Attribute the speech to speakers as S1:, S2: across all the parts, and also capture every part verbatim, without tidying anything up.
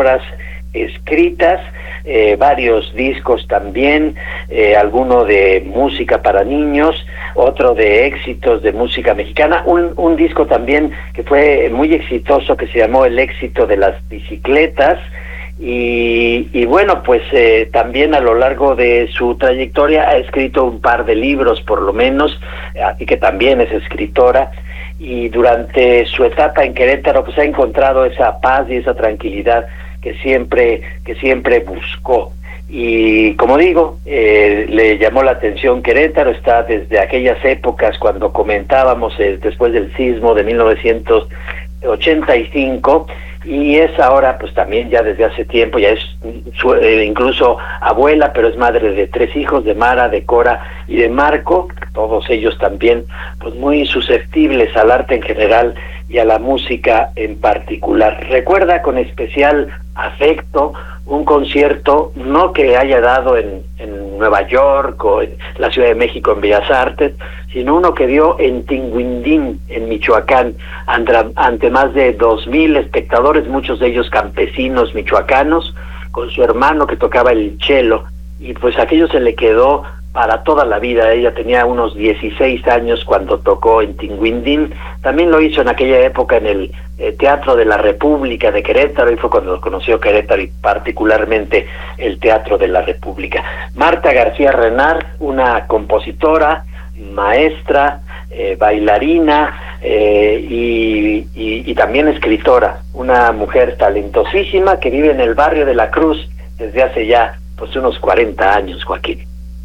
S1: obras escritas, eh, varios discos también, eh, alguno de música para niños, otro de éxitos de música mexicana, un, un disco también que fue muy exitoso que se llamó El éxito de las bicicletas. Y, y bueno, pues eh, también a lo largo de su trayectoria ha escrito un par de libros por lo menos, y que también es escritora, y durante su etapa en Querétaro pues ha encontrado esa paz y esa tranquilidad que siempre, que siempre buscó. Y como digo, eh, le llamó la atención Querétaro, está desde aquellas épocas cuando comentábamos eh, después del sismo de mil novecientos ochenta y cinco, y es ahora pues también ya desde hace tiempo, ya es su, eh, incluso abuela, pero es madre de tres hijos, de Mara, de Cora y de Marco, todos ellos también pues muy susceptibles al arte en general y a la música en particular. Recuerda con especial afecto un concierto, no que haya dado en, en Nueva York o en la Ciudad de México en Bellas Artes, sino uno que dio en Tinguindín, en Michoacán, ante, ante más de dos mil espectadores, muchos de ellos campesinos michoacanos, con su hermano que tocaba el cello, y pues aquello se le quedó para toda la vida. Ella tenía unos dieciséis años cuando tocó en Tinguindín. También lo hizo en aquella época en el eh, Teatro de la República de Querétaro, y fue cuando conoció Querétaro y particularmente el Teatro de la República. Marta García Renart, una compositora, maestra, eh, bailarina eh, y, y, y también escritora, una mujer talentosísima que vive en el barrio de La Cruz desde hace ya pues unos cuarenta años, Joaquín.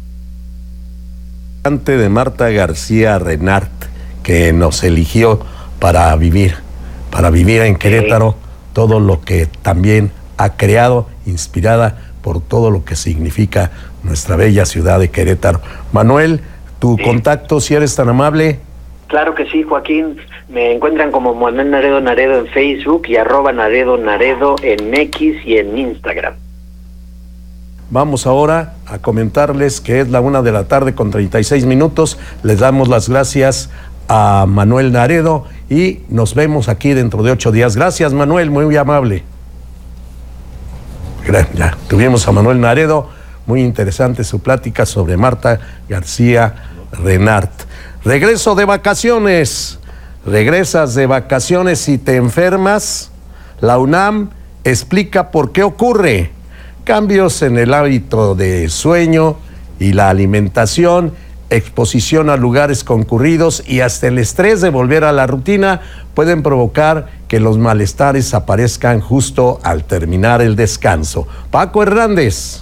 S2: De Marta García Renart, que nos eligió para vivir, para vivir en Querétaro, sí. Todo lo que también ha creado, inspirada por todo lo que significa nuestra bella ciudad de Querétaro. Manuel, tu sí. contacto, si eres tan amable.
S1: Claro que sí, Joaquín. Me encuentran como Manuel Naredo Naredo en Facebook y arroba Naredo Naredo en X y en Instagram.
S2: Vamos ahora a comentarles que es la una de la tarde con treinta y seis minutos. Les damos las gracias a Manuel Naredo y nos vemos aquí dentro de ocho días. Gracias, Manuel, muy amable. Ya tuvimos a Manuel Naredo, muy interesante su plática sobre Marta García Renart. Regreso de vacaciones. Regresas de vacaciones y te enfermas. La UNAM explica por qué ocurre. Cambios en el hábito de sueño y la alimentación, exposición a lugares concurridos y hasta el estrés de volver a la rutina pueden provocar que los malestares aparezcan justo al terminar el descanso. Paco Hernández.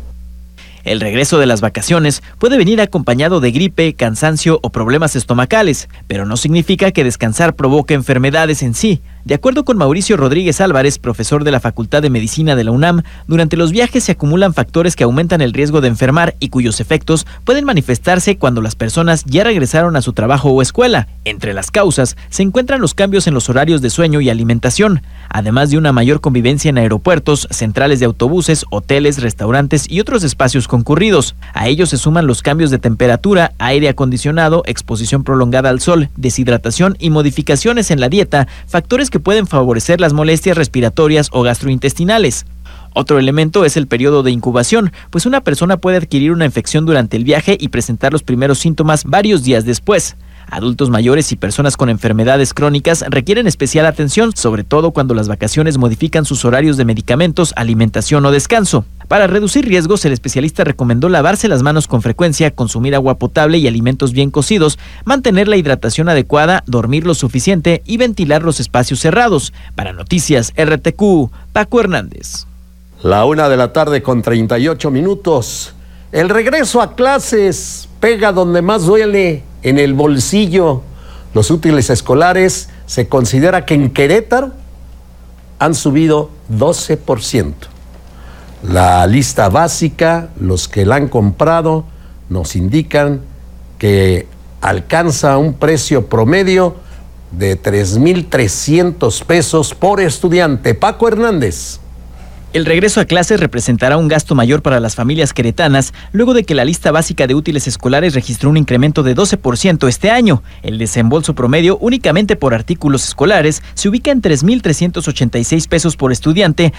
S3: El regreso de las vacaciones puede venir acompañado de gripe, cansancio o problemas estomacales, pero no significa que descansar provoque enfermedades en sí. De acuerdo con Mauricio Rodríguez Álvarez, profesor de la Facultad de Medicina de la UNAM, durante los viajes se acumulan factores que aumentan el riesgo de enfermar y cuyos efectos pueden manifestarse cuando las personas ya regresaron a su trabajo o escuela. Entre las causas se encuentran los cambios en los horarios de sueño y alimentación, además de una mayor convivencia en aeropuertos, centrales de autobuses, hoteles, restaurantes y otros espacios concurridos. A ellos se suman los cambios de temperatura, aire acondicionado, exposición prolongada al sol, deshidratación y modificaciones en la dieta, factores que pueden favorecer las molestias respiratorias o gastrointestinales. Otro elemento es el periodo de incubación, pues una persona puede adquirir una infección durante el viaje y presentar los primeros síntomas varios días después. Adultos mayores y personas con enfermedades crónicas requieren especial atención, sobre todo cuando las vacaciones modifican sus horarios de medicamentos, alimentación o descanso. Para reducir riesgos, el especialista recomendó lavarse las manos con frecuencia, consumir agua potable y alimentos bien cocidos, mantener la hidratación adecuada, dormir lo suficiente y ventilar los espacios cerrados. Para Noticias R T Q, Paco Hernández.
S2: La una de la tarde con treinta y ocho minutos. El regreso a clases pega donde más duele, en el bolsillo. Los útiles escolares se considera que en Querétaro han subido doce por ciento. La lista básica, los que la han comprado, nos indican que alcanza un precio promedio de tres mil trescientos pesos por estudiante. Paco Hernández.
S3: El regreso a clases representará un gasto mayor para las familias queretanas, luego de que la lista básica de útiles escolares registró un incremento de doce por ciento este año. El desembolso promedio únicamente por artículos escolares se ubica en tres mil trescientos ochenta y seis pesos por estudiante,